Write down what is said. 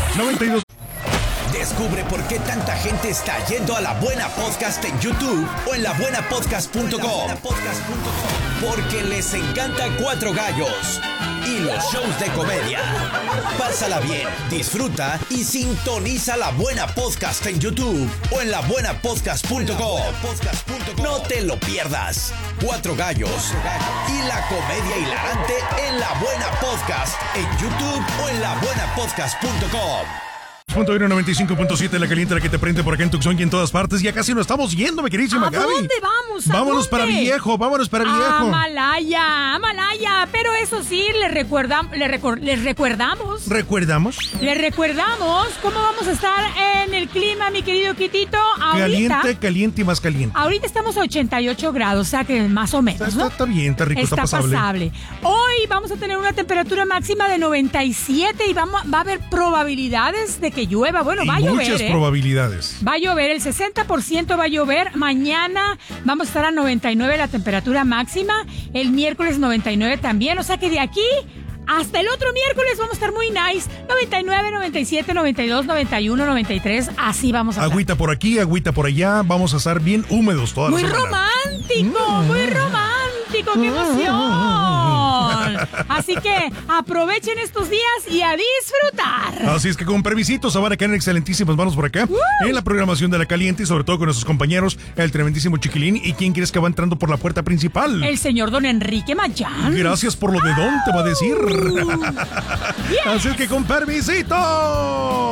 92. Descubre por qué tanta gente está yendo a La Buena Podcast en YouTube o en labuenapodcast.com. Porque les encanta Cuatro Gallos y los shows de comedia. Pásala bien, disfruta y sintoniza La Buena Podcast en YouTube o en labuenapodcast.com. No te lo pierdas. Cuatro Gallos y la comedia hilarante en La Buena Podcast en YouTube o en labuenapodcast.com. 95.7 La Caliente, la que te prende por acá en Tucson y en todas partes. Ya casi nos estamos yendo, mi queridísima Gaby. ¿A dónde vamos? Vámonos para Viejo. Amalaya. Pero eso sí, les recordamos cómo vamos a estar en el clima, mi querido Quitito. Ahorita, caliente y más caliente. Ahorita estamos a 88 grados, o sea que más o menos, ¿no? Está bien, está rico, está pasable. Hoy vamos a tener una temperatura máxima de 97 y va a haber probabilidades de que llueva. Bueno, va a llover. Muchas probabilidades. Va a llover, el 60% va a llover. Mañana vamos a estar a 99 la temperatura máxima. El miércoles 99 también. O sea que de aquí hasta el otro miércoles vamos a estar muy nice. 99, 97, 92, 91, 93. Así vamos a estar. Agüita por aquí, agüita por allá. Vamos a estar bien húmedos toda la semana. Muy romántico. ¡Qué emoción! Así que aprovechen estos días y a disfrutar. Así es que con permisitos, van a caer en excelentísimas manos por acá en la programación de La Caliente y sobre todo con nuestros compañeros, el tremendísimo Chiquilín. ¿Y quién crees que va entrando por la puerta principal? El señor don Enrique Mayán. Gracias por lo de don, te va a decir. Así es que con permisito.